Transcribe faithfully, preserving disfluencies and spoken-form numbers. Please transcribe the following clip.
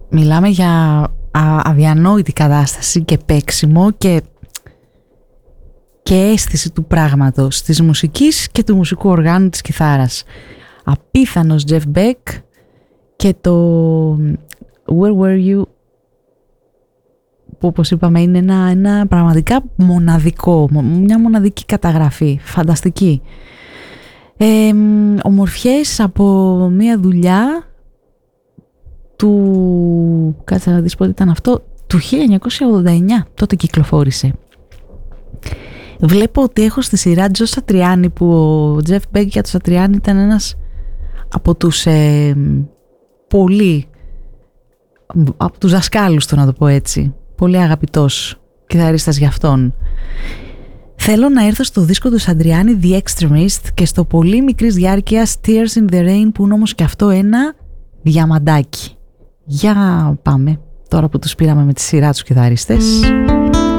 μιλάμε για α, αδιανόητη κατάσταση και παίξιμο και, και αίσθηση του πράγματος, της μουσικής και του μουσικού οργάνου της κιθάρας. Απίθανος Jeff Beck και το Where Were You, που όπως είπαμε είναι ένα, ένα πραγματικά μοναδικό, μια μοναδική καταγραφή, φανταστική. Ε, ομορφιές από μια δουλειά του, κάτσε να δεις πότε ήταν αυτό, του χίλια εννιακόσια ογδόντα εννιά, τότε κυκλοφόρησε. Βλέπω ότι έχω στη σειρά Τζο Σατριάνι, που ο Τζεφ Μπέκ για το Σατριάνι ήταν ένας από τους ε, πολύ, από τους δασκάλους του, να το πω έτσι, πολύ αγαπητός κιθαρίστας για αυτόν. Θέλω να έρθω στο δίσκο του Σαντριάνι The Extremist και στο πολύ μικρής διάρκειας Tears in the Rain, που είναι όμως και αυτό ένα διαμαντάκι. Για πάμε τώρα που τους πήραμε με τη σειρά τους κιθαρίστες.